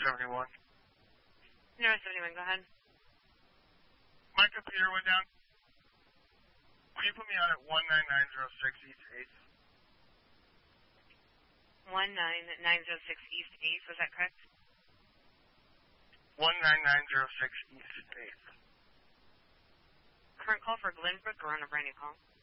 71. North 71, go ahead. My computer went down. Will you put me on at 19906 East 8th? 19906 East 8th, was that correct? 19906 East 8th. Current call for Glenbrook or on a brand new call?